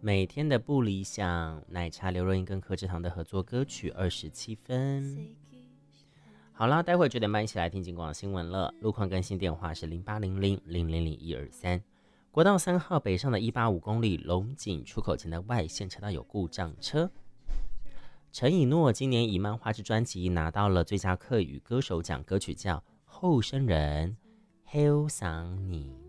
每天的不理想，奶茶刘若英跟柯智堂的合作歌曲27分。好啦，待会9点半一起来听警广新闻了。路况更新电话是0800000123。国道3号北上的185公里龙井出口前的外线车道有故障车。陈以诺今年以漫画之专辑拿到了最佳客语歌手奖，歌曲叫《后生人》，好想你。